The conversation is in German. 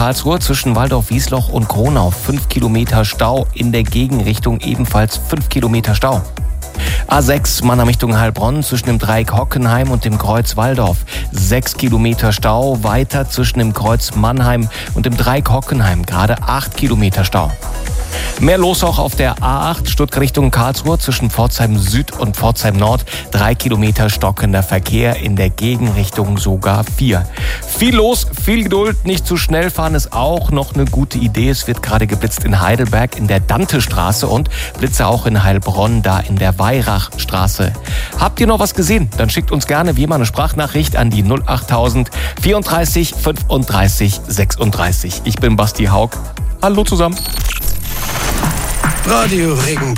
Karlsruhe zwischen Waldorf-Wiesloch und Kronau 5 Kilometer Stau, in der Gegenrichtung ebenfalls 5 Kilometer Stau. A6 Mannheim Richtung Heilbronn zwischen dem Dreieck Hockenheim und dem Kreuz Walldorf. 6 Kilometer Stau, weiter zwischen dem Kreuz Mannheim und dem Dreieck Hockenheim. Gerade 8 Kilometer Stau. Mehr los auch auf der A8 Stuttgart Richtung Karlsruhe zwischen Pforzheim Süd und Pforzheim Nord. 3 Kilometer stockender Verkehr, in der Gegenrichtung sogar 4. Viel los, viel Geduld, nicht zu schnell fahren ist auch noch eine gute Idee. Es wird gerade geblitzt in Heidelberg in der Dantestraße und Blitze auch in Heilbronn, da in der Weirachstraße. Habt ihr noch was gesehen? Dann schickt uns gerne wie immer eine Sprachnachricht an die 08000 34 35 36. Ich bin Basti Haug. Hallo zusammen. Radio Regenbogen.